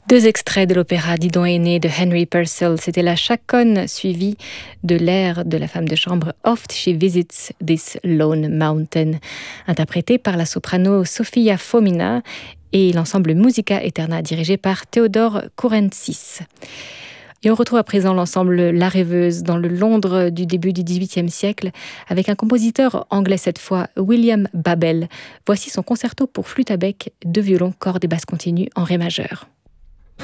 Deux extraits de l'opéra Didon aîné de Henry Purcell. C'était la chaconne suivie de l'air de la femme de chambre Oft She Visits This Lone Mountain, interprétée par la soprano Sofia Fomina et l'ensemble Musica Eterna dirigé par Theodore Kourentsis. Et on retrouve à présent l'ensemble La Rêveuse dans le Londres du début du XVIIIe siècle avec un compositeur anglais cette fois, William Babel. Voici son concerto pour flûte à bec, deux violons, cordes et basse continue en ré majeur.